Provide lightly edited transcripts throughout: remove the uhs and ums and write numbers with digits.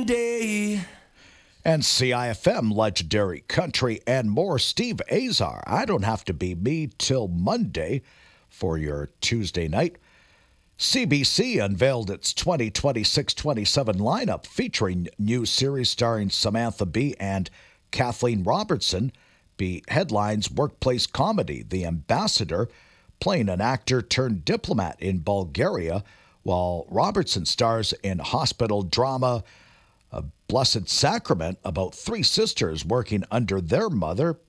Monday. And CIFM, Legendary Country, and more. Steve Azar. I don't have to be me till Monday for your Tuesday night. CBC unveiled its 2026-27 lineup featuring new series starring Samantha Bee and Kathleen Robertson. Bee headlines workplace comedy The Ambassador, playing an actor turned diplomat in Bulgaria, while Robertson stars in hospital drama A Blessed Sacrament about three sisters working under their mother.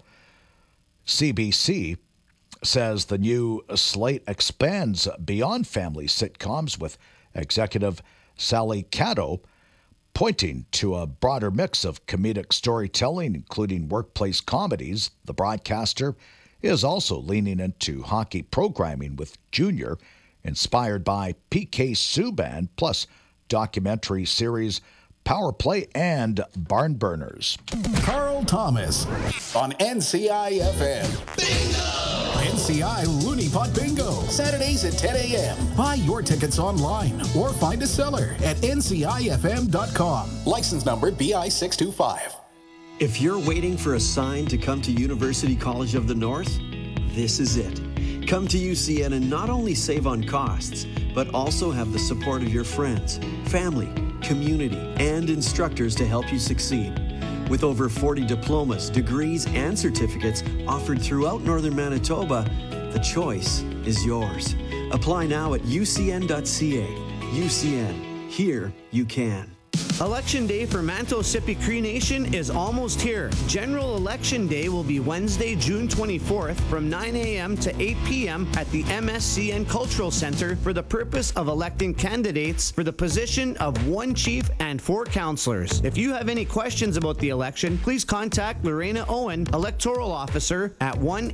CBC says the new slate expands beyond family sitcoms with executive Sally Cato pointing to a broader mix of comedic storytelling, including workplace comedies. The broadcaster is also leaning into hockey programming with Junior, inspired by PK Subban, plus documentary series Power Play and Barn Burners. Carl Thomas on NCI-FM. Bingo! NCI Looney Pot Bingo. Saturdays at 10 a.m. Buy your tickets online or find a seller at ncifm.com. License number BI 625. If you're waiting for a sign to come to University College of the North, this is it. Come to UCN and not only save on costs, but also have the support of your friends, family, community, and instructors to help you succeed. With over 40 diplomas, degrees, and certificates offered throughout Northern Manitoba, the choice is yours. Apply now at ucn.ca. UCN. Here you can. Election Day for Manto-Sipi Cree Nation is almost here. General Election Day will be Wednesday, June 24th from 9 a.m. to 8 p.m. at the MSCN Cultural Center for the purpose of electing candidates for the position of 1 chief and 4 councillors. If you have any questions about the election, please contact Lorena Owen, Electoral Officer, at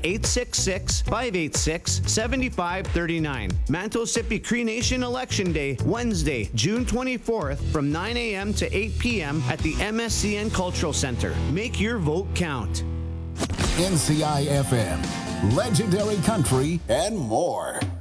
1-866-586-7539. Manto-Sipi Cree Nation Election Day, Wednesday, June 24th from 9 a.m. to 8 p.m. at the MSCN Cultural Center. Make your vote count. NCI-FM, Legendary Country, and more.